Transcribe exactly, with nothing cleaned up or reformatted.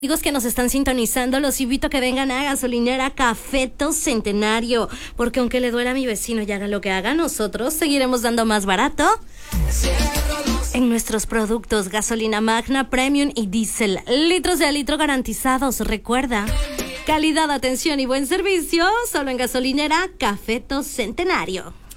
Amigos que nos están sintonizando, los invito a que vengan a Gasolinera Cafeto Centenario, porque aunque le duela a mi vecino y haga lo que haga, nosotros seguiremos dando más barato en nuestros productos: gasolina magna, premium y diésel, litros de a litro garantizados. Recuerda, calidad, atención y buen servicio solo en Gasolinera Cafeto Centenario.